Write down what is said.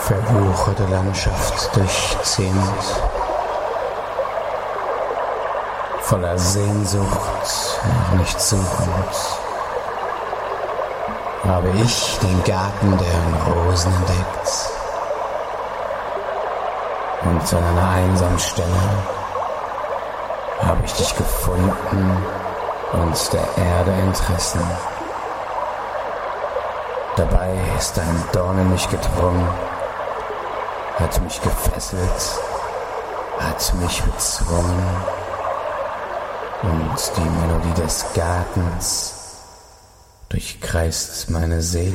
verwucherte Landschaft durchzähmt, voller Sehnsucht nach nichts suchend, habe ich den Garten der Rosen entdeckt und an einer einsamen Stelle habe ich dich gefunden und der Erde entrissen. Dabei ist ein Dorn in mich gedrungen, hat mich gefesselt, hat mich bezwungen und die Melodie des Gartens durchkreist meine Seele.